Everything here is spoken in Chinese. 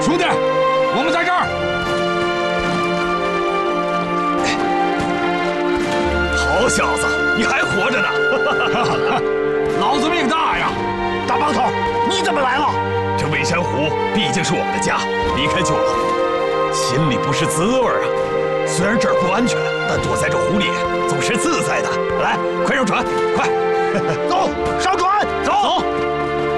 兄弟，我们在这儿。 好小子，你还活着呢！ 老子命大呀！ 大帮头，你怎么来了？ 这魏山湖毕竟是我们的家，离开旧楼，心里不是滋味啊。虽然这儿不安全，但躲在这湖里总是自在的。来，快上船，快！ 走，上船， 走。